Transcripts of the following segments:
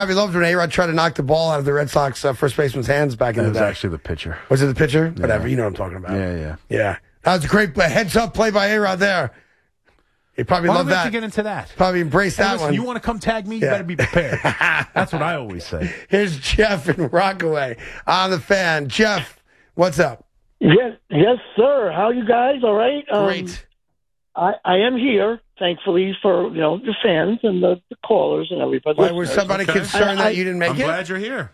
We loved when A-Rod tried to knock the ball out of the Red Sox first baseman's hands back in the day. It was actually the pitcher. Was it the pitcher? Yeah. Whatever. You know what I'm talking about. Yeah. That was a great heads-up play by A-Rod there. He probably loved that. Why do we have to get into that? Probably embraced that listen, one. You want to come tag me? You better be prepared. That's what I always say. Here's Jeff in Rockaway on the Fan. Jeff, what's up? Yes, sir. How you guys? All right. Great. I am here, thankfully, for the fans and the callers and everybody. Why was somebody concerned that you didn't make I'm it? glad you're here.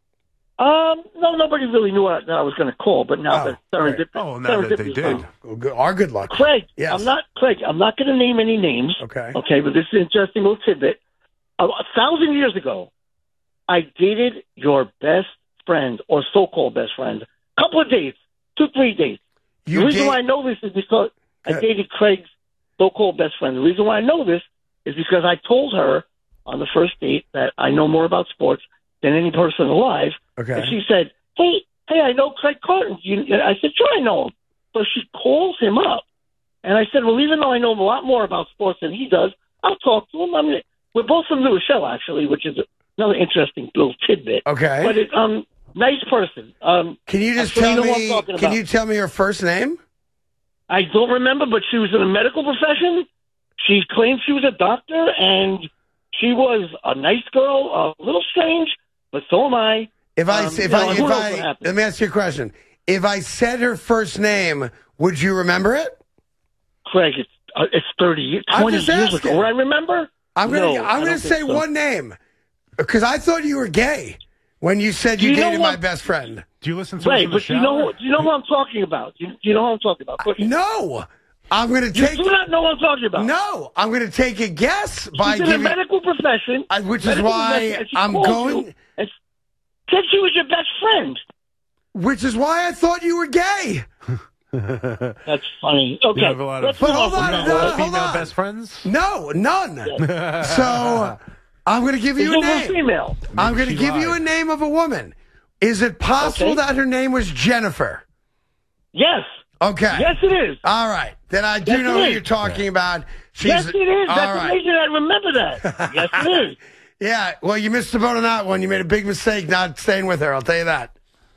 No, nobody really knew that I was going to call, but now that serendipity. Oh, now that they did. Our good luck. Craig, yes. I'm not going to name any names. Okay. Okay, but this is an interesting little tidbit. 1,000 years ago, I dated your best friend or so-called best friend. A couple of dates, 2-3 dates. The reason why I know this is because I dated Craig's so-called best friend. The reason why I know this is because I told her on the first date that I know more about sports than any person alive. Okay. And she said, hey, I know Craig Carton. I said, sure, I know him. So she calls him up. And I said, well, even though I know a lot more about sports than he does, I'll talk to him. I mean, we're both from New Rochelle, actually, which is another interesting little tidbit. Okay. But nice person. Can you just tell me? Can you tell me her first name? I don't remember, but she was in the medical profession. She claimed she was a doctor, and she was a nice girl, a little strange, but so am I. Let me ask you a question. If I said her first name, would you remember it? Craig, it's 20 years ago. Would I remember? I'm gonna say one name because I thought you were gay when you said you dated my best friend. Do you listen to us in the shower? Do you know who I'm talking about? Do you know who I'm talking about? No. I'm going to take. You do not know what I'm talking about. No, I'm going to take a guess by She's in the medical profession, which is why I'm going. And said she was your best friend. Which is why I thought you were gay. That's funny. Okay, you have a lot of hold on. female best friends? No, none. So I'm going to give you a name. Female. I'm going to give you a name of a woman. Is it possible that her name was Jennifer? Yes. Okay. Yes, it is. All right. Then I do know who you're talking about. Yes, it is. That's amazing. I remember that. Yes, it is. Yeah. Well, you missed the boat on that one. You made a big mistake not staying with her. I'll tell you that.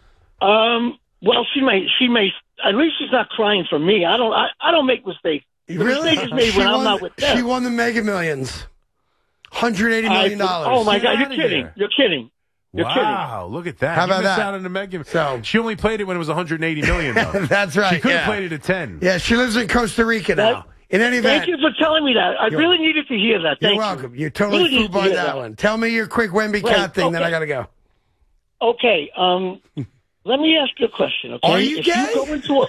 Well, she may. At least she's not crying for me. I don't make mistakes. The mistake is made when I'm not with them. She won the Mega Millions. $180 million. Oh my God! You're kidding. You're kidding. Wow, look at that. How about that? Out on the Mega. So she only played it when it was 180 million, though. That's right. She could have played it at 10. Yeah, she lives in Costa Rica now. In any event. Thank you for telling me that. I really needed to hear that. You're welcome. You totally flew by that one. Tell me your quick Wemby Cat thing, then I got to go. Okay. Let me ask you a question. Okay. Are you gay? You go into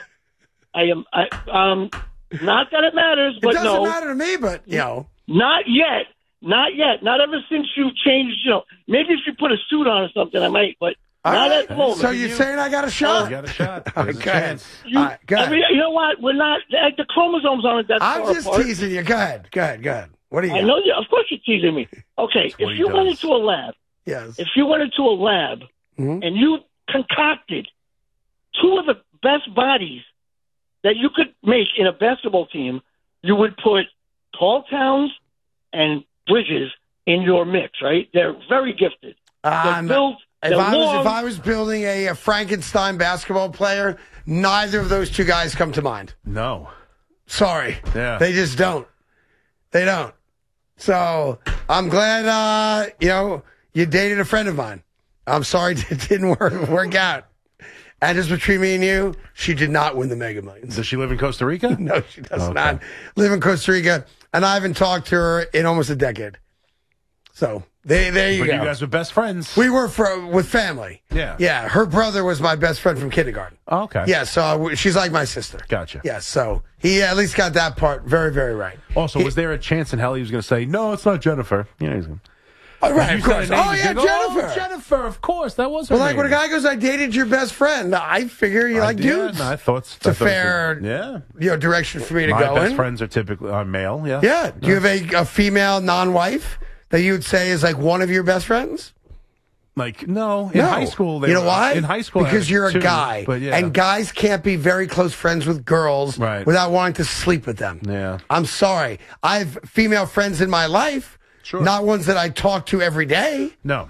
not that it matters, but it doesn't matter to me, but not yet. Not yet. Not ever since you changed. Maybe if you put a suit on or something, I might. But not at the moment. So you're saying I got a shot? You got a shot. Go ahead. You know what? We're not. The chromosomes aren't that far apart. I'm just teasing you. Go ahead. What are you? I know you. Of course, you're teasing me. Okay. If you went into a lab. Yes. If you went into a lab and you concocted two of the best bodies that you could make in a basketball team, you would put Tall Towns and Bridges in your mix, right? They're very gifted. They're built. If I was building a Frankenstein basketball player, neither of those two guys come to mind. No. Sorry. Yeah. They just don't. They don't. So I'm glad, you dated a friend of mine. I'm sorry it didn't work out. And just between me and you, she did not win the Mega Millions. Does she live in Costa Rica? No, she does not live in Costa Rica. And I haven't talked to her in almost a decade. So there you go. You guys were best friends. We were with family. Yeah. Yeah. Her brother was my best friend from kindergarten. Oh, okay. Yeah. So she's like my sister. Gotcha. Yeah. So he at least got that part very, very right. Also, was there a chance in hell he was going to say, no, it's not Jennifer? He's going Oh, right, of course. Oh, yeah, Jennifer. Oh, Jennifer, of course. That was her name. When a guy goes, I dated your best friend, I figure you like dudes. No, I thought it's a fair direction for me to go in. My best friends are typically male, yeah. Yeah. Do you have a female non-wife that you would say is like one of your best friends? No. In high school, you know why? In high school, because you're a guy, yeah. And guys can't be very close friends with girls without wanting to sleep with them. Yeah. I'm sorry. I have female friends in my life, Sure. Not ones that I talk to every day. No.